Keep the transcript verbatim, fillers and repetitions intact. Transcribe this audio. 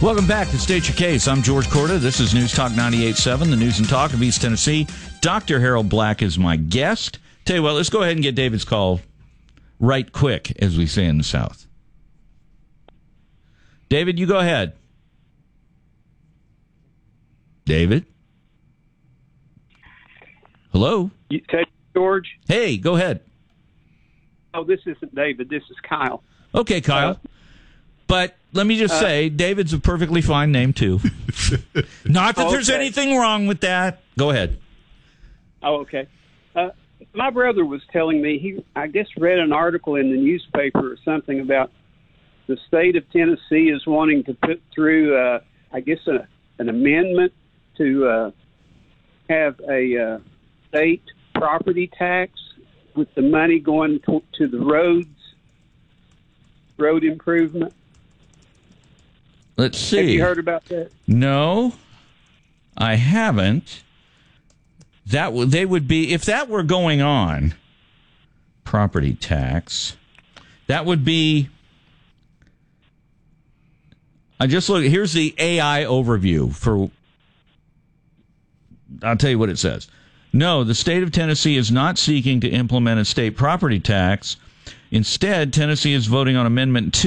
Welcome back to State Your Case. I'm George Corda. This is News Talk ninety-eight point seven, the news and talk of East Tennessee. Doctor Harold Black is my guest. Tell you what, let's go ahead and get David's call right quick, as we say in the South. David, you go ahead. David? Hello? You take George? Hey, go ahead. Oh, this isn't David. This is Kyle. Okay, Kyle. Uh, but let me just uh, say, David's a perfectly fine name, too. Not that okay. there's anything wrong with that. Go ahead. Oh, okay. Uh, my brother was telling me, he, I guess, read an article in the newspaper or something about the state of Tennessee is wanting to put through, uh, I guess, a, an amendment to uh, have a uh, state property tax with the money going to, to the roads, road improvement. Let's see. Have you heard about that? No, I haven't. That w- they would be, if that were going on, property tax, that would be, I just look, here's the A I overview for, I'll tell you what it says. No, the state of Tennessee is not seeking to implement a state property tax. Instead, Tennessee is voting on Amendment two.